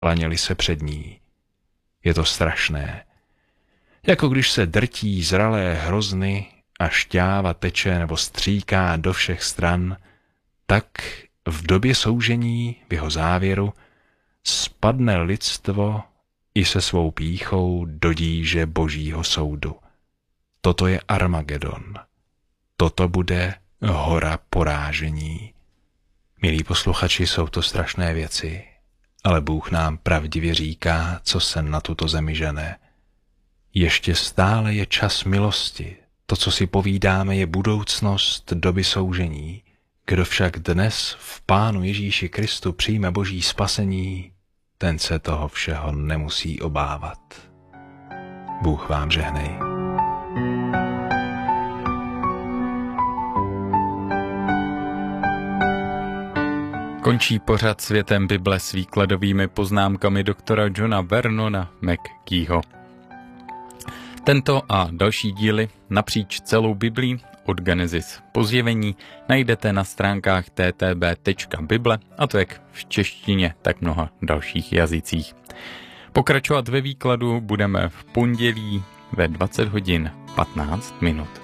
klaněli se před ní. Je to strašné. Jako když se drtí zralé hrozny a šťáva teče nebo stříká do všech stran, tak v době soužení, v jeho závěru, spadne lidstvo i se svou pýchou do díže Božího soudu. Toto je Armagedon. Toto bude hora porážení. Milí posluchači, jsou to strašné věci, ale Bůh nám pravdivě říká, co se na tuto zemi žene. Ještě stále je čas milosti. To, co si povídáme, je budoucnost doby soužení. Kdo však dnes v Pánu Ježíši Kristu přijme Boží spasení, ten se toho všeho nemusí obávat. Bůh vám žehnej. Končí pořad Světem Bible s výkladovými poznámkami doktora Johna Vernona McGeeho. Tento a další díly napříč celou Biblí od Genesis po zjevení najdete na stránkách ttb.bible, a to jak v češtině, tak mnoha dalších jazycích. Pokračovat ve výkladu budeme v pondělí ve 20 hodin 15 minut.